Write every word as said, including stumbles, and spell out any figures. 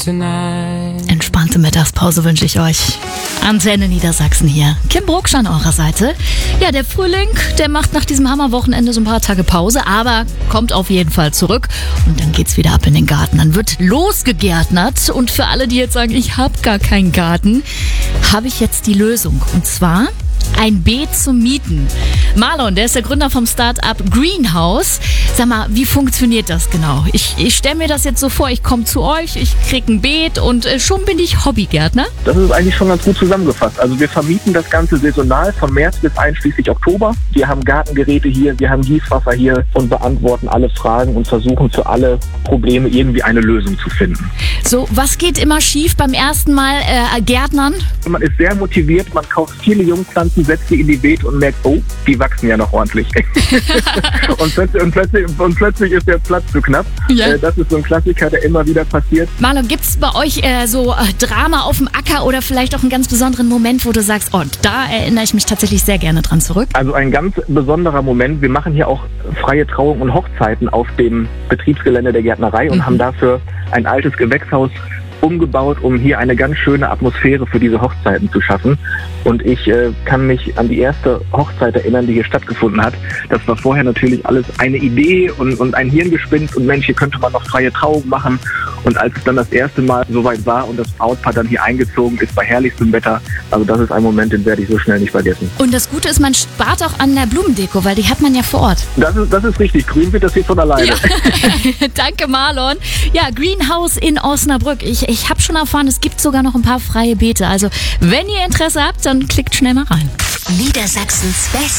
tonight. Entspannte Mittagspause wünsche ich euch. Antenne Niedersachsen hier. Kim Brucksch an eurer Seite. Ja, der Frühling, der macht nach diesem Hammerwochenende so ein paar Tage Pause, aber kommt auf jeden Fall zurück. Und dann geht's wieder ab in den Garten. Dann wird losgegärtnert. Und für alle, die jetzt sagen, ich habe gar keinen Garten, habe ich jetzt die Lösung. Und zwar ein Beet zum Mieten. Marlon, der ist der Gründer vom Start-up Greenhouse. Sag mal, wie funktioniert das genau? Ich, ich stelle mir das jetzt so vor, ich komme zu euch, ich kriege ein Beet und äh, schon bin ich Hobbygärtner. Das ist eigentlich schon ganz gut zusammengefasst. Also wir vermieten das Ganze saisonal von März bis einschließlich Oktober. Wir haben Gartengeräte hier, wir haben Gießwasser hier und beantworten alle Fragen und versuchen für alle Probleme irgendwie eine Lösung zu finden. So, was geht immer schief beim ersten Mal äh, Gärtnern? Man ist sehr motiviert, man kauft viele Jungpflanzen, setzt die in die Beet und merkt, oh, die wachsen ja noch ordentlich. und, plötzlich, und, plötzlich, und plötzlich ist der Platz zu knapp. Ja. Äh, das ist so ein Klassiker, der immer wieder passiert. Marlon, gibt es bei euch äh, so äh, Drama auf dem Acker oder vielleicht auch einen ganz besonderen Moment, wo du sagst, oh, da erinnere ich mich tatsächlich sehr gerne dran zurück? Also ein ganz besonderer Moment. Wir machen hier auch freie Trauungen und Hochzeiten auf dem Betriebsgelände der Gärtnerei und mhm. haben dafür ein altes Gewächshaus umgebaut, um hier eine ganz schöne Atmosphäre für diese Hochzeiten zu schaffen. Und ich äh, kann mich an die erste Hochzeit erinnern, die hier stattgefunden hat. Das war vorher natürlich alles eine Idee und, und ein Hirngespinst und Mensch, hier könnte man noch freie Trauung machen. Und als es dann das erste Mal soweit war und das Brautpaar dann hier eingezogen ist bei herrlichstem Wetter, also das ist ein Moment, den werde ich so schnell nicht vergessen. Und das Gute ist, man spart auch an der Blumendeko, weil die hat man ja vor Ort. Das ist, das ist richtig. Grün wird das hier von alleine. Ja. Danke, Marlon. Ja, Greenhouse in Osnabrück. Ich, ich habe schon erfahren, es gibt sogar noch ein paar freie Beete. Also, wenn ihr Interesse habt, dann klickt schnell mal rein. Niedersachsens Best.